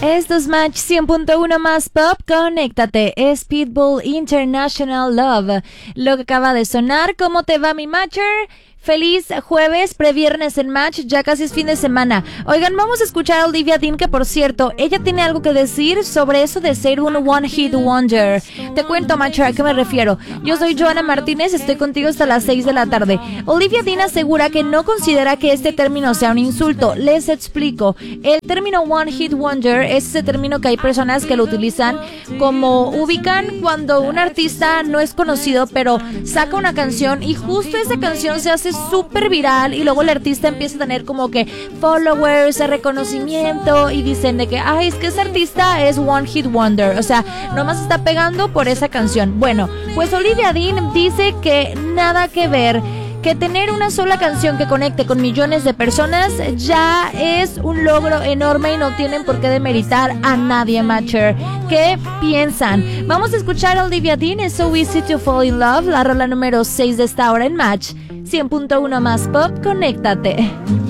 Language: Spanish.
Esto es Match 100.1 más pop, conéctate, es Pitbull International Love. Lo que acaba de sonar, ¿cómo te va mi matcher? Feliz jueves, previernes en Match, ya casi es fin de semana. Oigan, vamos a escuchar a Olivia Dean, que por cierto, ella tiene algo que decir sobre eso de ser un One Hit Wonder. Te cuento, Matcher, ¿a qué me refiero? Yo soy Joana Martínez, estoy contigo hasta las 6 de la tarde. Olivia Dean asegura que no considera que este término sea un insulto. Les explico. El término One Hit Wonder es ese término que hay personas que lo utilizan como ubican cuando un artista no es conocido, pero saca una canción y justo esa canción se hace súper viral y luego el artista empieza a tener como que followers, reconocimiento y dicen de que, ay, es que ese artista es One Hit Wonder, o sea, nomás está pegando por esa canción. Bueno, pues Olivia Dean dice que nada que ver, que tener una sola canción que conecte con millones de personas ya es un logro enorme y no tienen por qué demeritar a nadie, Matcher. ¿Qué piensan? Vamos a escuchar a Olivia Dean, es So Easy to Fall in Love, la rola número 6 de esta hora en Match 100.1 más pop, conéctate.